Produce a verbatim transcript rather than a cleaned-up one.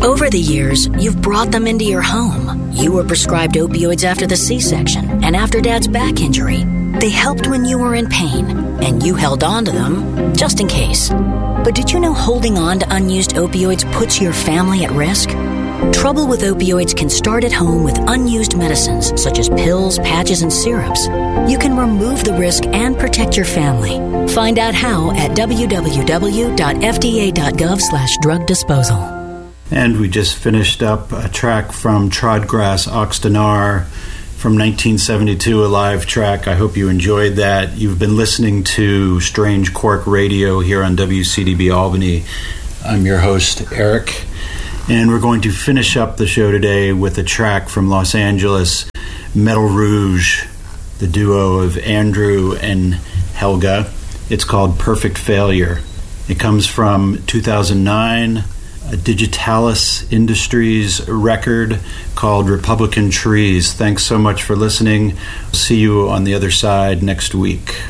Over the years, you've brought them into your home. You were prescribed opioids after the C-section and after Dad's back injury. They helped when you were in pain, and you held on to them just in case. But did you know holding on to unused opioids puts your family at risk? Trouble with opioids can start at home with unused medicines such as pills, patches, and syrups. You can remove the risk and protect your family. Find out how at w w w dot f d a dot gov slash drug disposal. And we just finished up a track from Trodgrass Oxnard from nineteen seventy-two, a live track. I hope you enjoyed that. You've been listening to Strange Quark Radio here on W C D B Albany. I'm your host, Eric. And we're going to finish up the show today with a track from Los Angeles, Metal Rouge, the duo of Andrew and Helga. It's called Perfect Failure. It comes from two thousand nine, a Digitalis Industries record called Republican Trees. Thanks so much for listening. See you on the other side next week.